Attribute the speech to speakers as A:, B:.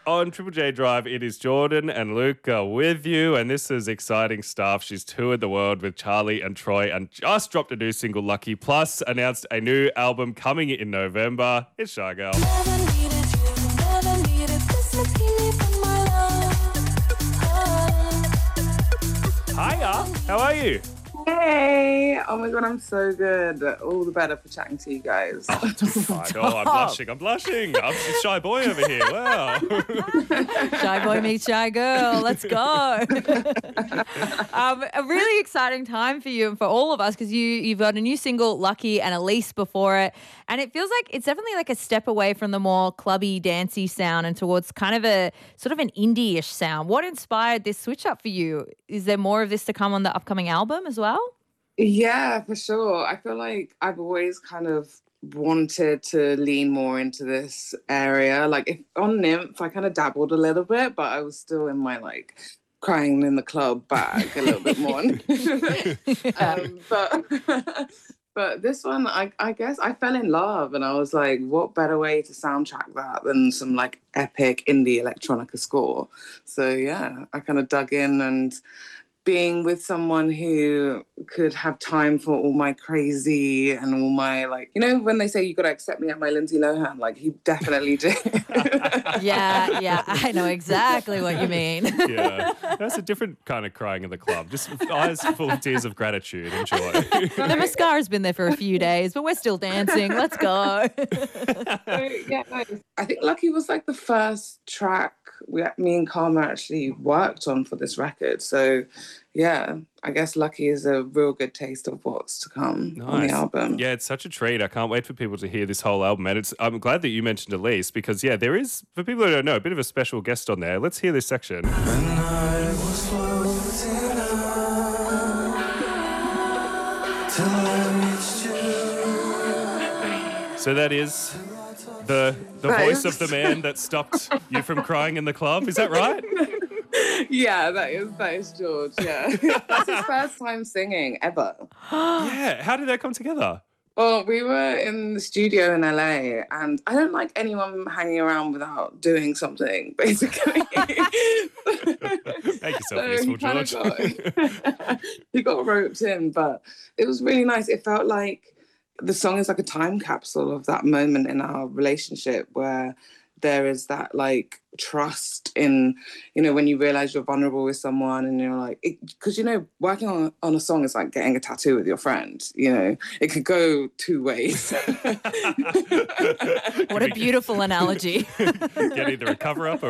A: on Triple J Drive. It is Jordan and Luca with you, and this is exciting stuff. She's toured the world with Charlie and Troy and just dropped a new single, Lucky, plus announced a new album coming in November. It's Shy Girl.
B: Never needed you, never needed this much healing from my love.
A: Hiya, how are you?
C: Hey! Oh my god, I'm so good. All the better for chatting to you guys.
A: I know, I'm blushing. I'm a shy boy over here. Wow.
D: Shy boy meets shy girl. Let's go. A really exciting time for you and for all of us because you've got a new single, Lucky, and Elise before it. And it feels like it's definitely like a step away from the more clubby, dancey sound and towards kind of a sort of an indie-ish sound. What inspired this switch up for you? Is there more of this to come on the upcoming album as well?
C: Yeah, for sure. I feel like I've always kind of wanted to lean more into this area. Like if on Nymph, I kind of dabbled a little bit, but I was still in my like crying in the club bag a little bit more. But this one, I guess I fell in love and I was like, what better way to soundtrack that than some like epic indie electronica score? So yeah, I kind of dug in, and being with someone who could have time for all my crazy and all my, like, you know, when they say you got to accept me at my Lindsay Lohan, like he definitely did.
D: Yeah, I know exactly what you mean.
A: Yeah, that's a different kind of crying in the club. Just eyes full of tears of gratitude. Enjoy.
D: The mascara's been there for a few days, but we're still dancing. Let's go.
C: So, yeah, I think Lucky was like the first track me and Karma actually worked on for this record. So yeah, I guess Lucky is a real good taste of what's to come on the album.
A: Yeah, it's such a treat. I can't wait for people to hear this whole album. And I'm glad that you mentioned Elise because, yeah, there is, for people who don't know, a bit of a special guest on there. Let's hear this section.
B: When I was floating up till I reached you.
A: So that is the voice of the man that stopped you from crying in the club. Is that right?
C: Yeah, that is George. Yeah, that's his first time singing ever.
A: Yeah, how did that come together?
C: Well, we were in the studio in LA, and I don't like anyone hanging around without doing something, basically.
A: Make yourself useful, George.
C: He got roped in, but it was really nice. It felt like the song is like a time capsule of that moment in our relationship where there is that like trust in, you know, when you realize you're vulnerable with someone and you're like, because, you know, working on a song is like getting a tattoo with your friend, you know, it could go two ways.
D: What a beautiful analogy.
A: Get either a cover up or